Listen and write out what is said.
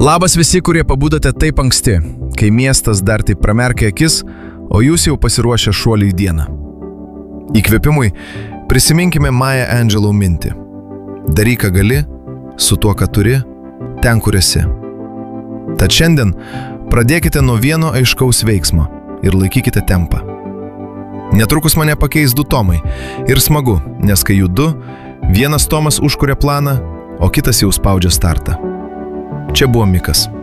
Labas visi, kurie pabudote taip anksti, kai miestas dar taip pramerkia akis, o jūs jau pasiruošę šuoliui dieną. Įkvėpimui prisiminkime Maya Angelou mintį. Daryk, ką gali, su tuo, ką turi, ten, kur esi. Tad šiandien pradėkite nuo vieno aiškaus veiksmo ir laikykite tempą. Netrukus mane pakeis 2 Tomai ir smagu, nes kai jų 2, vienas Tomas užkuria planą, o kitas jau spaudžia startą. Čia buvo Mikas.